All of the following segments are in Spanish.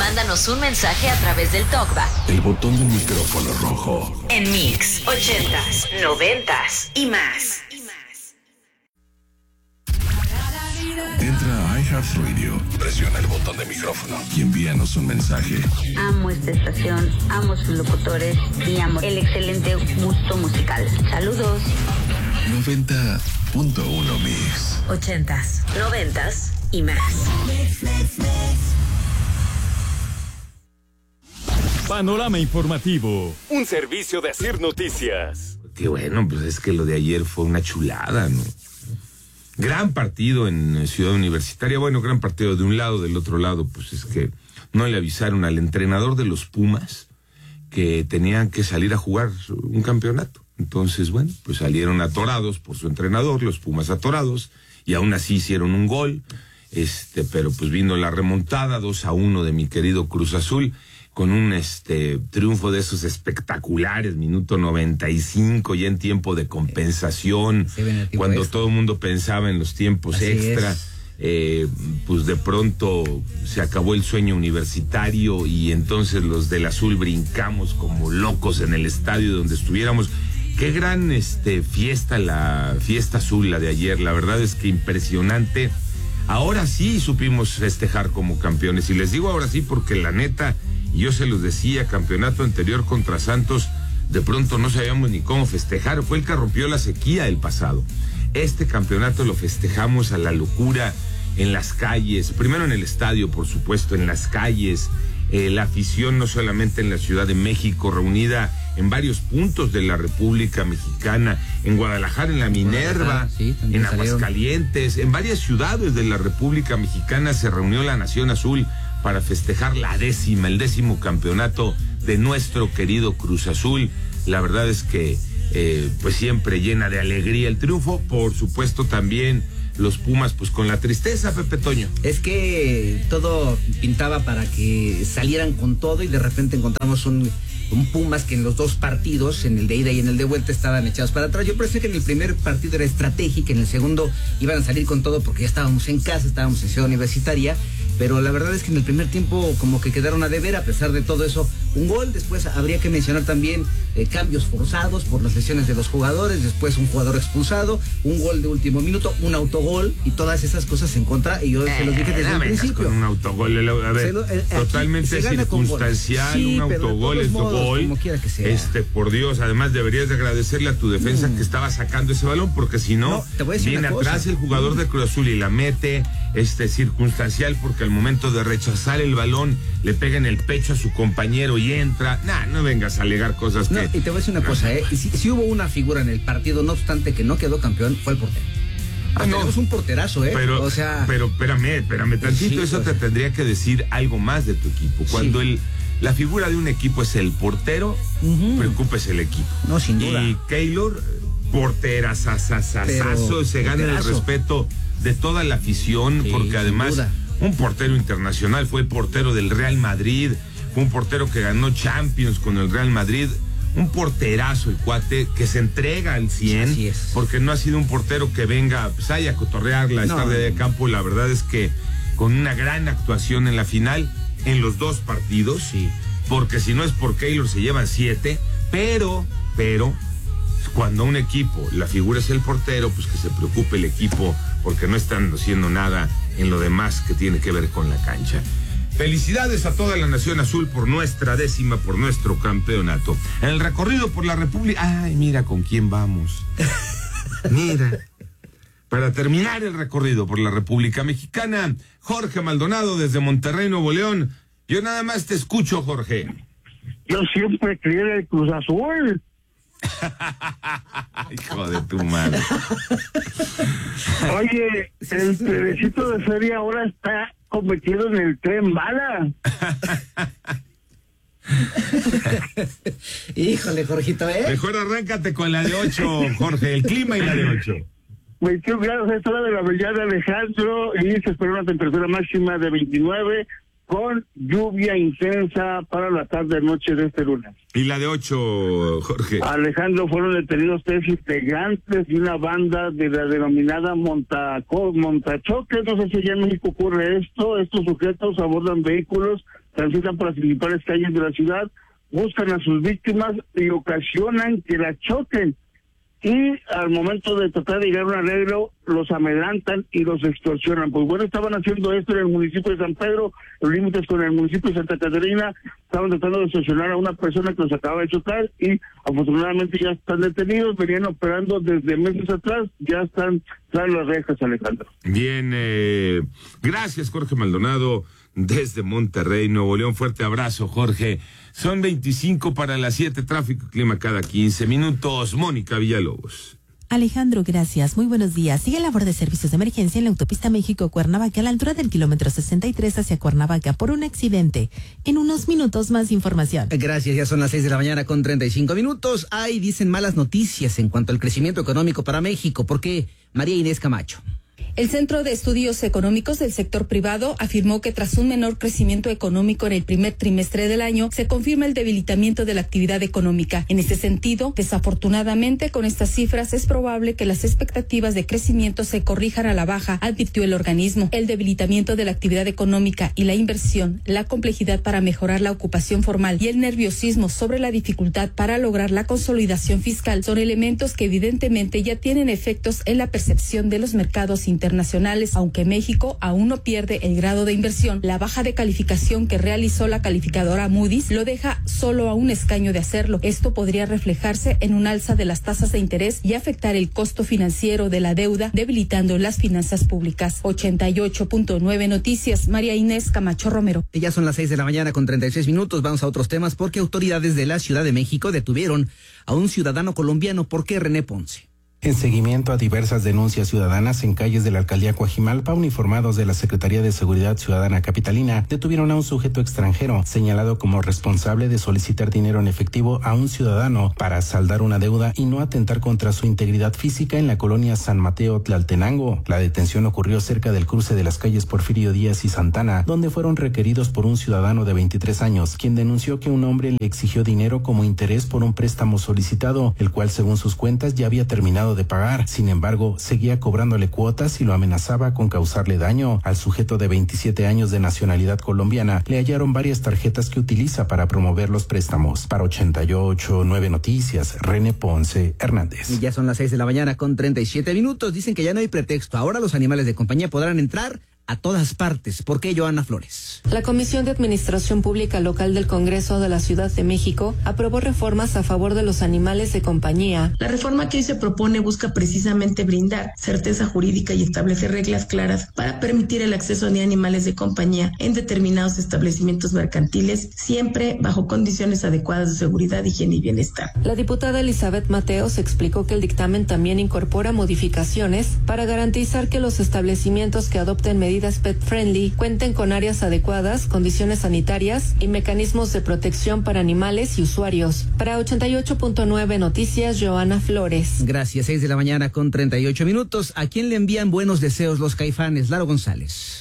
Mándanos un mensaje a través del TalkBack. El botón del micrófono rojo. En Mix 80s, 90s y más. Entra a iHeartRadio, presiona el botón de micrófono y envíanos un mensaje. Amo esta estación, amo sus locutores y amo el excelente gusto musical. Saludos. 90.1 Mix. 80s, 90s y más. Panorama informativo, un servicio de Asir Noticias. Qué bueno, pues es que lo de ayer fue una chulada, ¿no? Gran partido en Ciudad Universitaria, bueno, gran partido de un lado, del otro lado, pues es que no le avisaron al entrenador de los Pumas que tenían que salir a jugar un campeonato. Entonces, bueno, pues salieron atorados por su entrenador, los Pumas atorados, y aún así hicieron un gol, pero pues vino la remontada, 2-1 de mi querido Cruz Azul, con un triunfo de esos espectaculares, minuto 95, ya en tiempo de compensación, cuando todo el mundo pensaba en los tiempos extra, pues de pronto se acabó el sueño universitario y entonces los del Azul brincamos como locos en el estadio donde estuviéramos. Qué gran fiesta, la fiesta azul, la de ayer, la verdad es que impresionante. Ahora sí supimos festejar como campeones, y les digo ahora sí porque la neta, yo se los decía, campeonato anterior contra Santos, de pronto no sabíamos ni cómo festejar, fue el que rompió la sequía el pasado. Este campeonato lo festejamos a la locura en las calles, primero en el estadio, por supuesto, en las calles, la afición no solamente en la Ciudad de México, reunida en varios puntos de la República Mexicana, en Guadalajara, en la Minerva, en Aguascalientes, en varias ciudades de la República Mexicana se reunió la Nación Azul para festejar el 10º campeonato de nuestro querido Cruz Azul. La verdad es que pues siempre llena de alegría el triunfo, por supuesto también los Pumas pues con la tristeza, Pepe Toño. Es que todo pintaba para que salieran con todo y de repente encontramos un Pumas que en los dos partidos, en el de ida y en el de vuelta, estaban echados para atrás. Yo pensé que en el primer partido era estratégico, en el segundo iban a salir con todo porque ya estábamos en casa, estábamos en Ciudad Universitaria, pero la verdad es que en el primer tiempo como que quedaron a deber. A pesar de todo eso, un gol, después habría que mencionar también cambios forzados por las lesiones de los jugadores, después un jugador expulsado, un gol de último minuto, un autogol y todas esas cosas en contra, y yo se los dije desde el principio. Con un autogol, a ver, totalmente circunstancial, sí, un autogol es gol, como quiera que sea. Por Dios, además deberías de agradecerle a tu defensa que estaba sacando ese balón, porque si no viene atrás el jugador de Cruz Azul y la mete, circunstancial, porque al momento de rechazar el balón le pega en el pecho a su compañero y entra. No vengas a alegar cosas que... Y te voy a decir una cosa, si hubo una figura en el partido, no obstante que no quedó campeón, fue el portero. Tenemos un porterazo, pero, o sea... Pero espérame tantito, sí, eso te tendría que decir algo más de tu equipo. Cuando la figura de un equipo es el portero, preocúpese el equipo. No, sin duda. Y Keylor, porterazazazazo, se gana el respeto de toda la afición, sí, porque además un portero internacional, fue portero del Real Madrid, fue un portero que ganó Champions con el Real Madrid, un porterazo el cuate, que se entrega al 100, así es, porque no ha sido un portero que venga pues, a cotorrearla, estar de campo. La verdad es que con una gran actuación en la final, en los dos partidos, sí, porque si no es por Keylor se llevan 7, pero cuando un equipo, la figura es el portero, pues que se preocupe el equipo, porque no están haciendo nada en lo demás que tiene que ver con la cancha. Felicidades a toda la Nación Azul por nuestra 10ª, por nuestro campeonato. En el recorrido por la República... Ay, mira con quién vamos. Mira. Para terminar el recorrido por la República Mexicana, Jorge Maldonado desde Monterrey, Nuevo León. Yo nada más te escucho, Jorge. Yo siempre creí en el Cruz Azul. Hijo de tu madre. Oye, el trenecito de feria ahora está convertido en el tren bala. Híjole, Jorgito, Mejor arráncate con la de 8, Jorge, el clima y la de 8. 21 grados a esta hora de la mañana, Alejandro, y se espera una temperatura máxima de 29, con lluvia intensa para la tarde-noche de este lunes. ¿Y la de 8, Jorge? Alejandro, fueron detenidos 3 integrantes de una banda de la denominada Montachoques. No sé si allá en México ocurre esto. Estos sujetos abordan vehículos transitan por las principales calles de la ciudad, buscan a sus víctimas y ocasionan que las choquen. Y al momento de tratar de llegar a un arreglo, los amedrantan y los extorsionan. Pues bueno, estaban haciendo esto en el municipio de San Pedro, los límites con el municipio de Santa Catarina, estaban tratando de extorsionar a una persona que los acaba de chocar y afortunadamente ya están detenidos, venían operando desde meses atrás, ya están tras las rejas, Alejandro. Bien, gracias Jorge Maldonado desde Monterrey, Nuevo León. Fuerte abrazo, Jorge. Son 25 para las 7, tráfico y clima cada 15 minutos. Mónica Villalobos. Alejandro, gracias. Muy buenos días. Sigue labor de servicios de emergencia en la autopista México-Cuernavaca a la altura del kilómetro 63 hacia Cuernavaca por un accidente. En unos minutos más información. Gracias, ya son las 6 de la mañana con 35 minutos. Hay, dicen, malas noticias en cuanto al crecimiento económico para México. ¿Por qué? María Inés Camacho. El Centro de Estudios Económicos del Sector Privado afirmó que tras un menor crecimiento económico en el primer trimestre del año, se confirma el debilitamiento de la actividad económica. En este sentido, desafortunadamente, con estas cifras es probable que las expectativas de crecimiento se corrijan a la baja, advirtió el organismo. El debilitamiento de la actividad económica y la inversión, la complejidad para mejorar la ocupación formal y el nerviosismo sobre la dificultad para lograr la consolidación fiscal son elementos que evidentemente ya tienen efectos en la percepción de los mercados internacionales, aunque México aún no pierde el grado de inversión. La baja de calificación que realizó la calificadora Moody's lo deja solo a un escaño de hacerlo. Esto podría reflejarse en un alza de las tasas de interés y afectar el costo financiero de la deuda, debilitando las finanzas públicas. 88.9 Noticias, María Inés Camacho Romero. Ya son las 6 de la mañana con 36 minutos. Vamos a otros temas porque autoridades de la Ciudad de México detuvieron a un ciudadano colombiano. ¿Por qué, René Ponce? En seguimiento a diversas denuncias ciudadanas en calles de la alcaldía Coajimalpa, uniformados de la Secretaría de Seguridad Ciudadana Capitalina detuvieron a un sujeto extranjero señalado como responsable de solicitar dinero en efectivo a un ciudadano para saldar una deuda y no atentar contra su integridad física en la colonia San Mateo Tlaltenango. La detención ocurrió cerca del cruce de las calles Porfirio Díaz y Santana, donde fueron requeridos por un ciudadano de 23 años, quien denunció que un hombre le exigió dinero como interés por un préstamo solicitado, el cual según sus cuentas ya había terminado de pagar. Sin embargo, seguía cobrándole cuotas y lo amenazaba con causarle daño. Al sujeto de 27 años de nacionalidad colombiana le hallaron varias tarjetas que utiliza para promover los préstamos. Para 88.9 Noticias, René Ponce Hernández. Y ya son las 6 de la mañana con 37 minutos. Dicen que ya no hay pretexto. Ahora los animales de compañía podrán entrar a todas partes. ¿Por qué, Joana Flores? La Comisión de Administración Pública Local del Congreso de la Ciudad de México aprobó reformas a favor de los animales de compañía. La reforma que hoy se propone busca precisamente brindar certeza jurídica y establecer reglas claras para permitir el acceso de animales de compañía en determinados establecimientos mercantiles, siempre bajo condiciones adecuadas de seguridad, higiene y bienestar. La diputada Elizabeth Mateos explicó que el dictamen también incorpora modificaciones para garantizar que los establecimientos que adopten medidas pet friendly cuenten con áreas adecuadas, condiciones sanitarias y mecanismos de protección para animales y usuarios. Para 88.9 Noticias, Joana Flores. Gracias, 6 de la mañana con 38 minutos. ¿A quién le envían buenos deseos los Caifanes? Lalo González.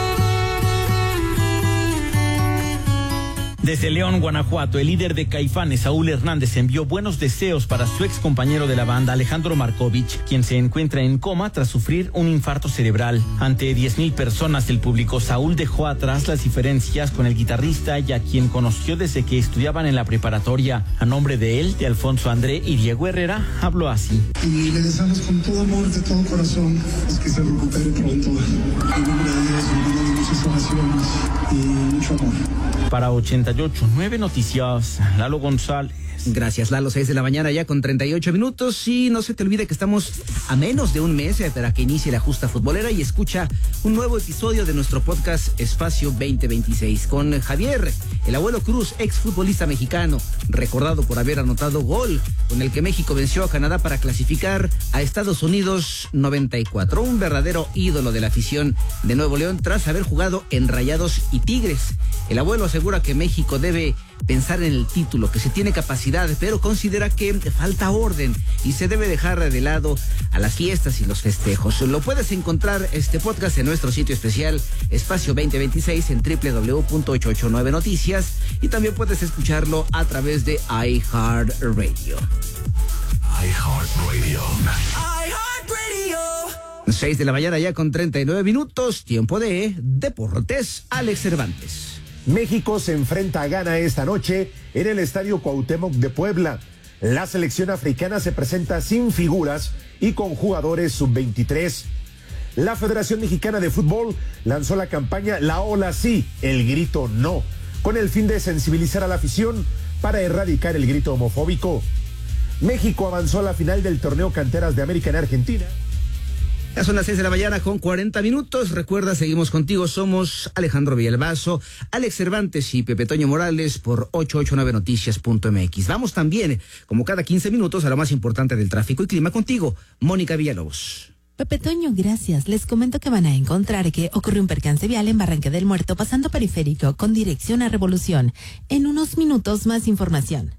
Desde León, Guanajuato, el líder de Caifanes, Saúl Hernández, envió buenos deseos para su ex compañero de la banda, Alejandro Markovich, quien se encuentra en coma tras sufrir un infarto cerebral. Ante 10,000 personas del público, Saúl dejó atrás las diferencias con el guitarrista y a quien conoció desde que estudiaban en la preparatoria. A nombre de él, de Alfonso André y Diego Herrera, habló así. Y le deseamos con todo amor, de todo corazón, que se recupere pronto. En nombre de Dios, muchas oraciones y mucho amor. Para 88.9 Noticias, Lalo González. Gracias, Lalo, 6 de la mañana ya con 38 minutos. Y no se te olvide que estamos a menos de un mes para que inicie la justa futbolera y escucha un nuevo episodio de nuestro podcast Espacio 2026 con Javier, el abuelo Cruz, exfutbolista mexicano, recordado por haber anotado gol con el que México venció a Canadá para clasificar a Estados Unidos 94. Un verdadero ídolo de la afición de Nuevo León tras haber jugado en Rayados y Tigres. El abuelo asegura que México debe pensar en el título, que se tiene capacidad, pero considera que falta orden y se debe dejar de lado a las fiestas y los festejos. Lo puedes encontrar este podcast en nuestro sitio especial Espacio 2026 en www.889noticias y también puedes escucharlo a través de iHeartRadio. iHeartRadio. 6 de la mañana ya con 39 minutos, tiempo de Deportes. Alex Cervantes. México se enfrenta a Ghana esta noche en el Estadio Cuauhtémoc de Puebla. La selección africana se presenta sin figuras y con jugadores sub-23. La Federación Mexicana de Fútbol lanzó la campaña La Ola Sí, el grito no, con el fin de sensibilizar a la afición para erradicar el grito homofóbico. México avanzó a la final del torneo Canteras de América en Argentina. Ya son las 6 de la mañana con 40 minutos. Recuerda, seguimos contigo. Somos Alejandro Villalbazo, Alex Cervantes y Pepe Toño Morales por 889noticias.mx. Vamos también, como cada 15 minutos, a lo más importante del tráfico y clima contigo, Mónica Villalobos. Pepe Toño, gracias. Les comento que van a encontrar que ocurrió un percance vial en Barranca del Muerto pasando periférico con dirección a Revolución. En unos minutos más información.